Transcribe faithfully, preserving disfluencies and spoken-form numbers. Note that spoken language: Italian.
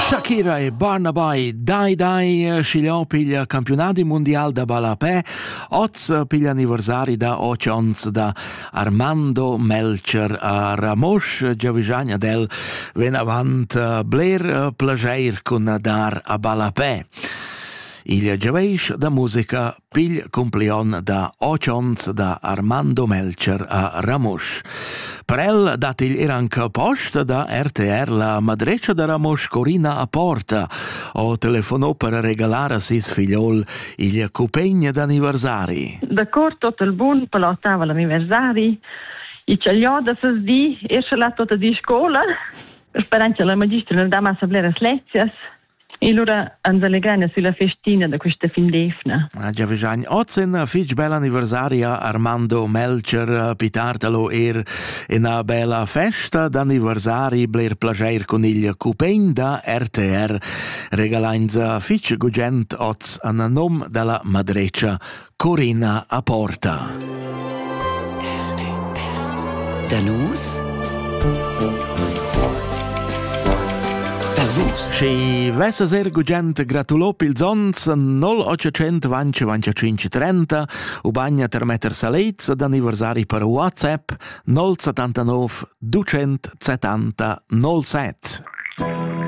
Shakira e Barnaby, dai dai, scigliò piglia campionati mondiali da Balapè, oz piglia anniversari da Ocionz da Armando Melcher a Ramos, Giavisagna del Venavant, Blair Plager con dar a Balapè. Il Giaveish da musica piglia complion da Ocionz da Armando Melcher a Ramos. Per el dat il Iranca post da R T R la madreccia da Ramos Corina a porta o telefonò per regalare a sis figliol il cupegno d'anniversari. D'accordo, tutto il buon per l'ottava l'anniversari. I ciagliò da ses di, esce là tutta di scuola, speranza la magistra nel dama sablere slezias. E allora andiamo allegrare sulla festina da questa fin d'efna. A Giavisagn, ozen fitch bel anniversario Armando Melcher, pitartalo er in una bella festa d'anniversari Blair Plager con il cupegn da R T R, regalanza fitch gugent oz a nom della madreccia Corina a porta. R T R. Danus? Și vesa ser gugent gratulò pil zons null ottocento venti venticinque trenta u bagna ter metter salezza d'anniversari per WhatsApp null settantanove duecentosettanta null sette.